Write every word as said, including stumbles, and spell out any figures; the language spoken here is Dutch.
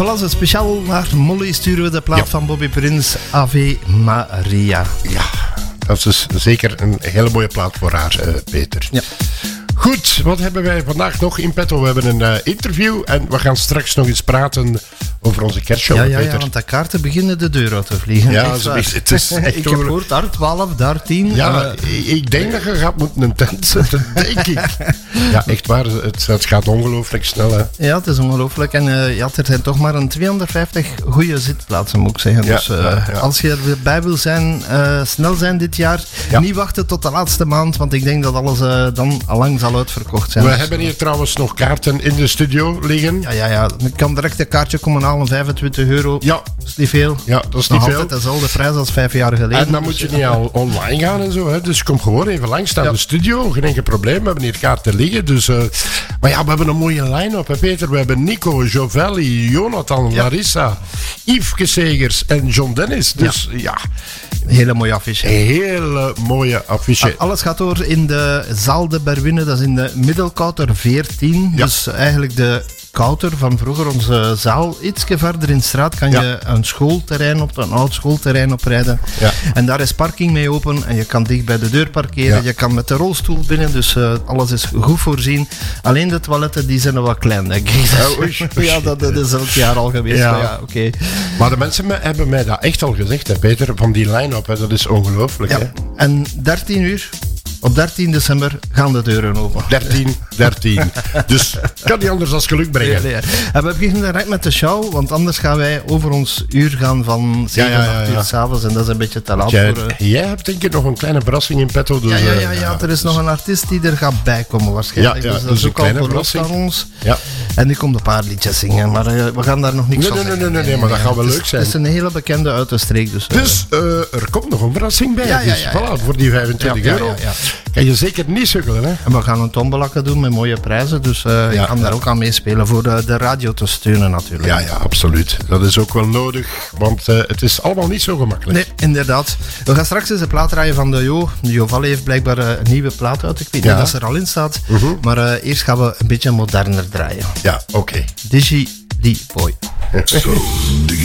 Voilà, zo speciaal naar Molly sturen we de plaat ja. van Bobby Prins, Ave Maria. Ja, dat is dus zeker een hele mooie plaat voor haar, uh, Peter. Ja. Goed, wat hebben wij vandaag nog in petto? We hebben een uh, interview en we gaan straks nog eens praten over onze kerstshow, ja, ja, Peter. Ja, want de kaarten beginnen de deur uit te vliegen. Ja, zo is, het is echt ik heb gehoord daar twaalf, daar tien. Ja, uh, ik denk dat je gaat moeten een tent zetten, denk ik. Ja, echt waar, het, het gaat ongelooflijk snel, hè. Ja, het is ongelooflijk. En uh, ja, er zijn toch maar een tweehonderdvijftig goede zitplaatsen, moet ik zeggen. Ja, dus uh, ja, ja. als je erbij wil zijn, uh, snel zijn dit jaar. Ja. Niet wachten tot de laatste maand, want ik denk dat alles uh, dan allang zal uitverkocht zijn. We dus, hebben hier trouwens nog kaarten in de studio liggen. Ja, ja, ja. Ik kan direct een kaartje komen halen, vijfentwintig euro. Ja. Dat is niet veel. Ja, dat is nog niet veel. altijd dezelfde prijs als vijf jaar geleden. En dan moet je niet al online gaan en zo, hè. Dus kom gewoon even langs naar ja. de studio. Geen enkel probleem, we hebben hier kaarten liggen. Dus, uh, maar ja, we hebben een mooie line-up, hè, Peter. We hebben Nico, Jovelli, Jonathan, ja. Larissa, Yveske Segers en John Dennis. Dus ja... ja. Een hele mooie affiche. Een hele mooie affiche. Alles gaat door in de zaal de Berwinne, dat is in de Middelkouter veertien. Ja. Dus eigenlijk de Kouter van vroeger, onze zaal. Ietsje verder in de straat kan ja. je een schoolterrein op, een oud schoolterrein oprijden. Ja. En daar is parking mee open en je kan dicht bij de deur parkeren. Ja. Je kan met de rolstoel binnen, dus uh, alles is goed voorzien. Alleen de toiletten, die zijn nog wat klein, denk ik. Oh, oei, oei. Ja, dat, dat is elk jaar al geweest. Ja. Maar, ja, okay. maar de mensen hebben mij dat echt al gezegd, hè, Peter, van die line-up. Hè, dat is ongelooflijk. Ja. Hè? En dertien uur... Op dertien december gaan de deuren open. dertien, dertien. Dus kan niet anders als geluk brengen. Nee, nee. En we beginnen direct met de show, want anders gaan wij over ons uur gaan van zeven, ja, ja, ja, acht uur ja. s'avonds. En dat is een beetje te laat jij, voor... Uh... Jij hebt denk ik nog een kleine verrassing in petto. Dus, ja, ja, ja, ja, ja, er is dus... nog een artiest die er gaat bijkomen waarschijnlijk. Ja, ja, dus dat dus is ook al verlost aan ons. Ja. En die komt een paar liedjes zingen, maar uh, we gaan daar nog niks nee, van nee, zeggen. Nee, nee, nee, maar dat gaat wel leuk zijn. Het is een hele bekende uit de streek. Dus, uh... dus uh, er komt nog een verrassing bij. Ja, ja, dus ja, ja, voilà, ja. voor die vijfentwintig ja, euro. Ja, ja, ja. Kan je zeker niet sukkelen, hè? En we gaan een tombolakke doen met mooie prijzen. Dus uh, ja, je kan ja. daar ook aan meespelen voor de, de radio te steunen natuurlijk. Ja, ja, absoluut. Dat is ook wel nodig. Want uh, het is allemaal niet zo gemakkelijk. Nee, inderdaad. We gaan straks eens een plaat draaien van de Jo. De Jovalli heeft blijkbaar uh, een nieuwe plaat uit. Ik weet ja. niet of ze er al in staat. Uh-huh. Maar uh, eerst gaan we een beetje moderner draaien. Ja, oké. Okay. Digi D-Boy.